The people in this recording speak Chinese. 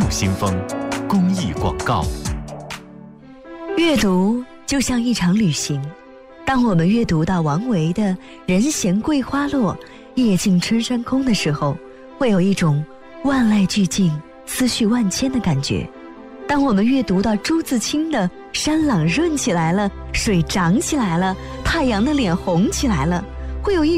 新风公益广告。 阅读就像一场旅行，当我们阅读到王维的“人闲桂花落，夜静春山空”的时候，会有一种万籁俱静、思绪万千的感觉。当我们阅读到朱自清的“山朗润起来了，水涨起来了，太阳的脸红起来了”，会有一